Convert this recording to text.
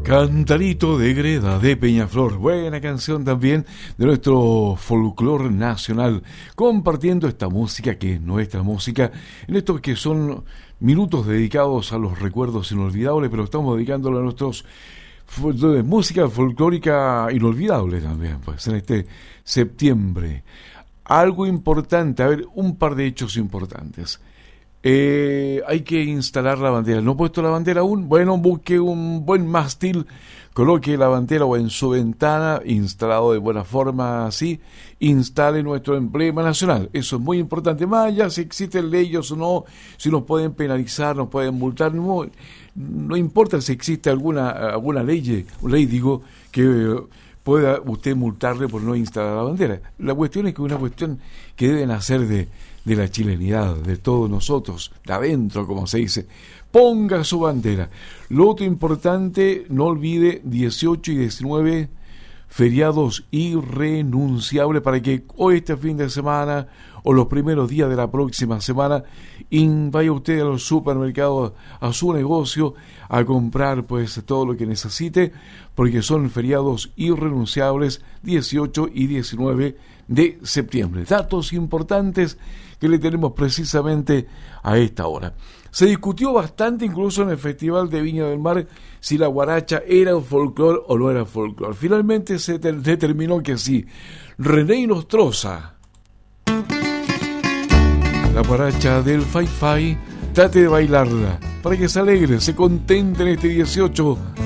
Cantarito de Greda de Peñaflor, buena canción también de nuestro folclore nacional, compartiendo esta música que es nuestra música, en estos que son minutos dedicados a los recuerdos inolvidables, pero estamos dedicándolo a nuestros música folclórica inolvidable también, pues en este septiembre. Algo importante, a ver, un par de hechos importantes. Hay que instalar la bandera. ¿No he puesto la bandera aún? Bueno, busque un buen mástil, coloque la bandera o en su ventana, instalado de buena forma, así, instale nuestro emblema nacional. Eso es muy importante. Más allá si existen leyes o no, si nos pueden penalizar, nos pueden multar, no importa si existe alguna ley digo, que pueda usted multarle por no instalar la bandera. La cuestión es que es una cuestión que deben hacer de la chilenidad, de todos nosotros, de adentro, como se dice. Ponga su bandera. Lo otro importante, no olvide 18 y 19 feriados irrenunciables para que hoy, este fin de semana o los primeros días de la próxima semana vaya usted a los supermercados, a su negocio, a comprar pues todo lo que necesite, porque son feriados irrenunciables 18 y 19 de septiembre. Datos importantes que le tenemos precisamente a esta hora. Se discutió bastante incluso en el Festival de Viña del Mar si la guaracha era folclore o no era folclore. Finalmente se determinó que sí. René Nostroza, la guaracha del Fai Fai, trate de bailarla para que se alegre, se contente en este 18